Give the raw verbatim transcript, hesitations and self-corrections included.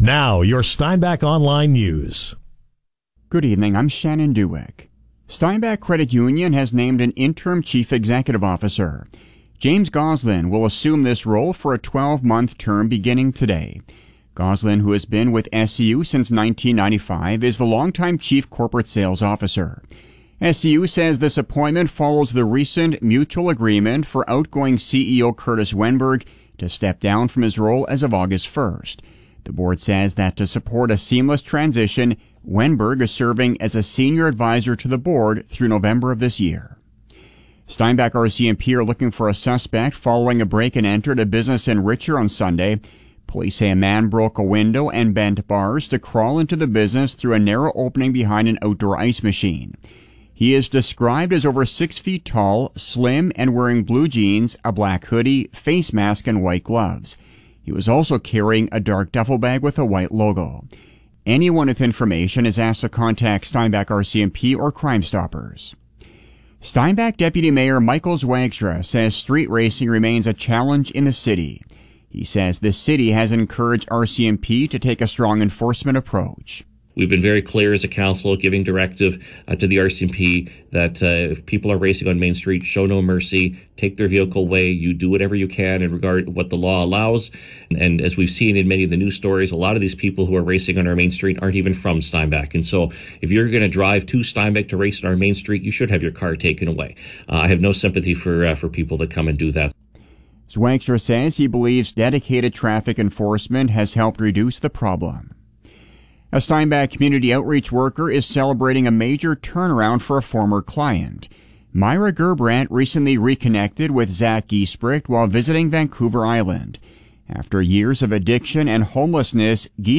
Now, your Steinbach Online News. Good evening, I'm Shannon Dewick. Steinbach Credit Union has named an interim chief executive officer. James Goslin will assume this role for a twelve-month term beginning today. Goslin, who has been with S C U since nineteen ninety-five, is the longtime chief corporate sales officer. S C U says this appointment follows the recent mutual agreement for outgoing C E O Curtis Wenberg to step down from his role as of August first. The board says that to support a seamless transition, Wenberg is serving as a senior advisor to the board through November of this year. Steinbach R C M P are looking for a suspect following a break and enter at a business in Richer on Sunday. Police say a man broke a window and bent bars to crawl into the business through a narrow opening behind an outdoor ice machine. He is described as over six feet tall, slim, and wearing blue jeans, a black hoodie, face mask, and white gloves. He was also carrying a dark duffel bag with a white logo. Anyone with information is asked to contact Steinbach R C M P or Crime Stoppers. Steinbach Deputy Mayor Michael Zwagstra says street racing remains a challenge in the city. He says the city has encouraged R C M P to take a strong enforcement approach. We've been very clear as a council, giving directive uh, to the R C M P that uh, if people are racing on Main Street, show no mercy, take their vehicle away. You do whatever you can in regard to what the law allows. And, and as we've seen in many of the news stories, a lot of these people who are racing on our Main Street aren't even from Steinbach. And so if you're going to drive to Steinbach to race on our Main Street, you should have your car taken away. Uh, I have no sympathy for uh, for people that come and do that. Zwagstra says he believes dedicated traffic enforcement has helped reduce the problem. A Steinbach community outreach worker is celebrating a major turnaround for a former client. Myra Gerbrandt recently reconnected with Zach Giesbricht while visiting Vancouver Island. After years of addiction and homelessness,